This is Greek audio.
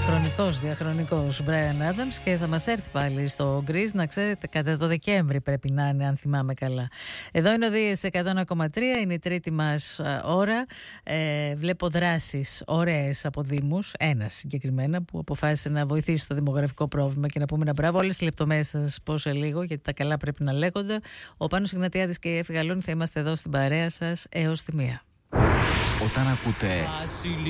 Διαχρονικός Brian Adams και θα μας έρθει πάλι στο Greece, να ξέρετε, κατά το Δεκέμβρη πρέπει να είναι, αν θυμάμαι καλά. Εδώ είναι ο Δίες 101,3, είναι η τρίτη μας ώρα. Βλέπω δράσεις ωραίες από δήμους, ένας συγκεκριμένα που αποφάσισε να βοηθήσει το δημογραφικό πρόβλημα και να πούμε ένα μπράβο. Όλες τις λεπτομέρειες θα σας πω σε λίγο, γιατί τα καλά πρέπει να λέγονται. Ο Πάνος Ιγνατιάδης και η Εφη Γαλούνη θα είμαστε εδώ στην παρέα σας έως τη 1. Όταν ακούτε